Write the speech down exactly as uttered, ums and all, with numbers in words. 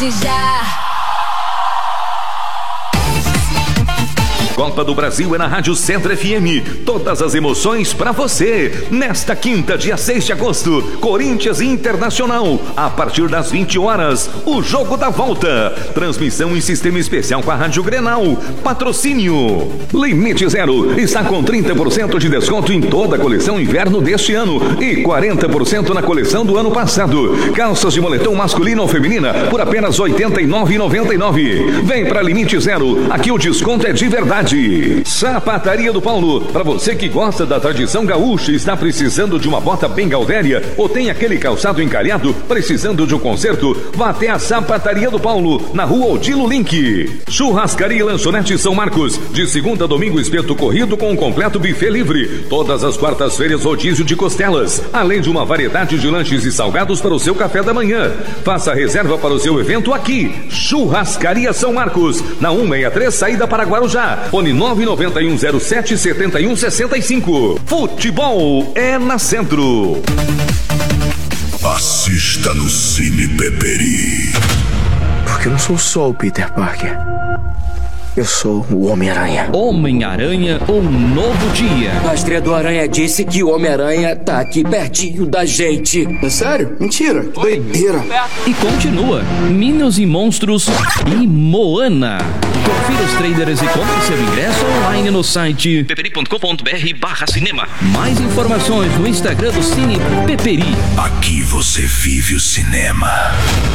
Já. Copa do Brasil é na Rádio Centro F M. Todas as emoções pra você. Nesta quinta, dia seis de agosto, Corinthians e Internacional. A partir das vinte horas, o jogo da volta. Transmissão em sistema especial com a Rádio Grenal. Patrocínio Limite Zero está com trinta por cento de desconto em toda a coleção inverno deste ano e quarenta por cento na coleção do ano passado. Calças de moletom masculino ou feminina por apenas oitenta e nove reais e noventa e nove centavos. Vem pra Limite Zero. Aqui o desconto é de verdade. Sapataria do Paulo. Para você que gosta da tradição gaúcha e está precisando de uma bota bem gaudéria ou tem aquele calçado encalhado precisando de um conserto, vá até a Sapataria do Paulo, na rua Odilo Link. Churrascaria e Lanchonete São Marcos. De segunda a domingo, espeto corrido com um completo buffet livre. Todas as quartas-feiras, rodízio de costelas. Além de uma variedade de lanches e salgados para o seu café da manhã. Faça reserva para o seu evento aqui. Churrascaria São Marcos. Na cento e sessenta e três, saída para Guarujá. Fone nove nove um zero sete sete um seis cinco. Futebol é na Centro. Assista no Cine Peperi. Porque eu não sou só o Peter Parker. Eu sou o Homem-Aranha. Homem-Aranha, um novo dia. A estreia do Aranha disse que o Homem-Aranha tá aqui pertinho da gente. É sério? Mentira, que doideira. E continua, Minions e Monstros e Moana. Confira os trailers e compre seu ingresso online no site peperi ponto com ponto br barra cinema. Mais informações no Instagram do Cine Peperi. Aqui você vive o cinema.